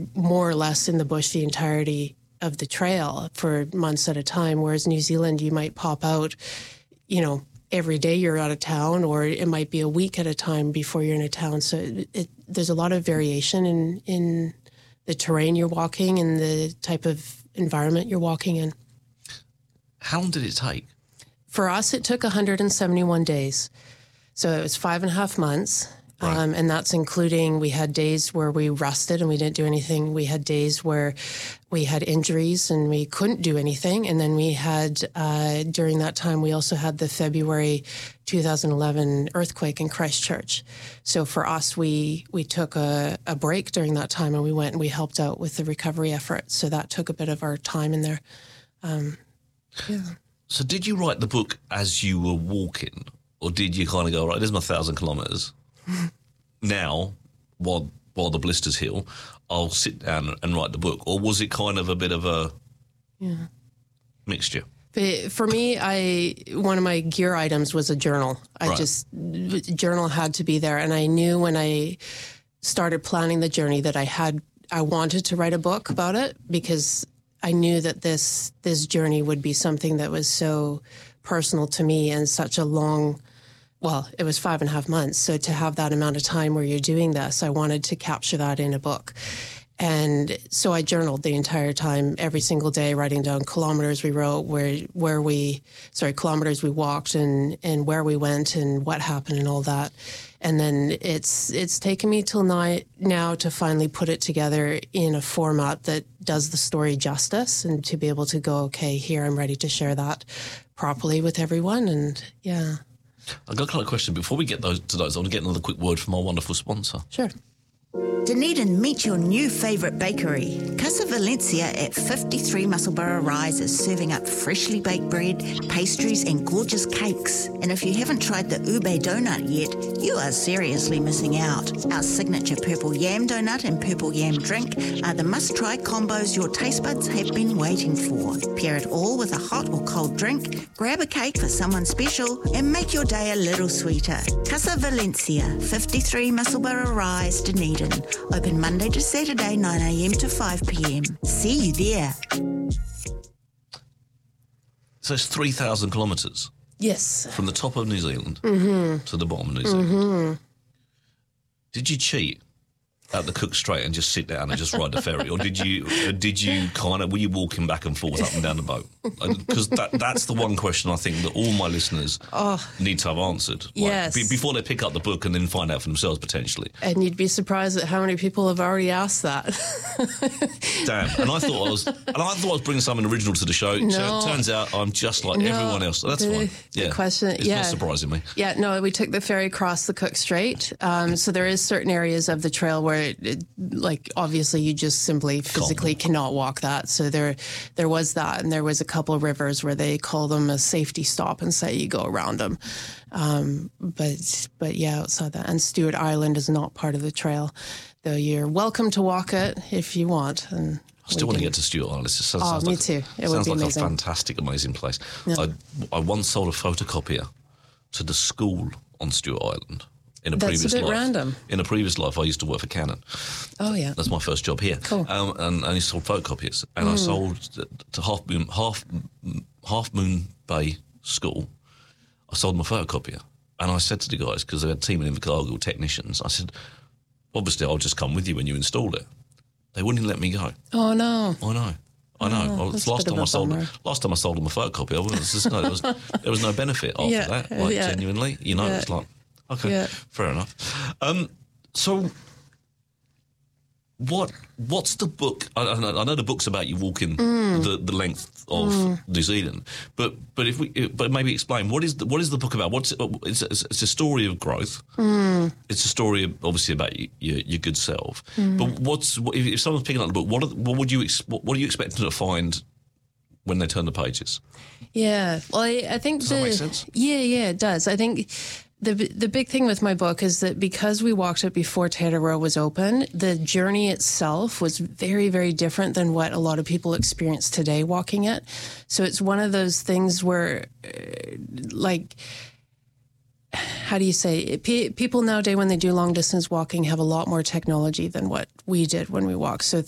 more or less in the bush the entirety of the trail for months at a time, whereas New Zealand, you might pop out, every day you're out of town, or it might be a week at a time before you're in a town. So there's a lot of variation in the terrain you're walking and the type of environment you're walking in. How long did it take? For us, it took 171 days. So it was 5.5 months. Right. And that's including, we had days where we rested and we didn't do anything. We had days where we had injuries and we couldn't do anything. And then we had, during that time, we also had the February 2011 earthquake in Christchurch. So for us, we took a break during that time, and we went and we helped out with the recovery effort. So that took a bit of our time in there. Yeah. So did you write the book as you were walking, or did you kind of go, right, there's my 1,000 kilometres. Now, while the blisters heal, I'll sit down and write the book? Or was it kind of a bit of a mixture? For me, one of my gear items was a journal. Journal had to be there. And I knew when I started planning the journey that I wanted to write a book about it, because I knew that this journey would be something that was so personal to me and such a long. Well, it was 5.5 months. So to have that amount of time where you're doing this, I wanted to capture that in a book. And so I journaled the entire time, every single day, writing down kilometers we wrote, kilometers we walked, and where we went and what happened and all that. And then it's taken me till now to finally put it together in a format that does the story justice, and to be able to go, okay, here, I'm ready to share that properly with everyone. And yeah. I've got a couple of questions. Before we get to those, I want to get another quick word from our wonderful sponsor. Sure. Dunedin, meet your new favourite bakery. Casa Valencia at 53 Musselburgh Rise is serving up freshly baked bread, pastries and gorgeous cakes. And if you haven't tried the ube donut yet, you are seriously missing out. Our signature purple yam donut and purple yam drink are the must-try combos your taste buds have been waiting for. Pair it all with a hot or cold drink, grab a cake for someone special, and make your day a little sweeter. Casa Valencia, 53 Musselburgh Rise, Dunedin. Open Monday to Saturday, 9 a.m. to 5 p.m. See you there. So it's 3,000 kilometres? Yes. From the top of New Zealand to the bottom of New Zealand. Did you cheat at the Cook Strait and just sit down and just ride the ferry? Or did you were you walking back and forth up and down the boat? Because that's the one question I think that all my listeners need to have answered. Yes. Before they pick up the book and then find out for themselves, potentially. And you'd be surprised at how many people have already asked that. Damn. And I thought I was bringing something original to the show. No. So it turns out I'm just like everyone else. So that's fine. Yeah. The question, it's not surprising me. Yeah, no, we took the ferry across the Cook Strait. So there is certain areas of the trail where obviously you just simply physically cannot walk that. So there was that, and there was a couple of rivers where they call them a safety stop and say you go around them. But yeah, outside that. And Stewart Island is not part of the trail, though you're welcome to walk it if you want. And I still want to get to Stewart Island. Me too. It would be amazing. Sounds like a fantastic, amazing place. Yeah. I once sold a photocopier to the school on Stewart Island. That's a bit random. In a previous life, I used to work for Canon. Oh, yeah. That's my first job here. Cool. And I sold photocopiers. And I sold to Half Moon Bay School. I sold my photocopier. And I said to the guys, because they had a team of Invercargill technicians, I said, obviously, I'll just come with you when you install it. They wouldn't let me go. Oh, no. I know. Well, last time I sold them a photocopier, there was no benefit after that. Genuinely, it's like, okay, fair enough. So, what's the book? I know the book's about you walking the length of New Zealand, but maybe explain what is the book about? It's a story of growth. It's a story obviously about your good self. But if someone's picking up the book, what are you expecting to find when they turn the pages? Yeah, well, I think does that make sense? Yeah, it does. I think. The big thing with my book is that because we walked it before Te Aroha was open, the journey itself was very, very different than what a lot of people experience today walking it. So it's one of those things where, how do you say it? People nowadays when they do long distance walking have a lot more technology than what we did when we walked. So